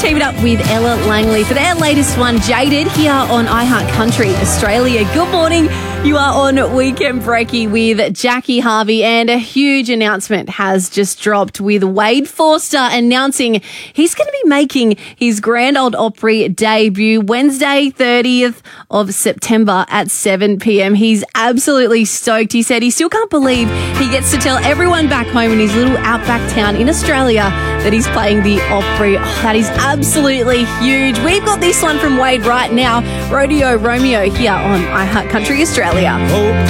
teaming up with Ella Langley for their latest one, Jaded, here on iHeart Country Australia. Good morning. You are on Weekend Breaky with Jackie Harvey, and a huge announcement has just dropped with Wade Forster announcing he's going to be making his Grand Ole Opry debut Wednesday, 30th of September at 7 p.m. He's absolutely stoked. He said he still can't believe he gets to tell everyone back home in his little outback town in Australia that he's playing the Opry. Oh, that is absolutely huge. We've got this one from Wade right now. Rodeo Romeo here on iHeart Country Australia.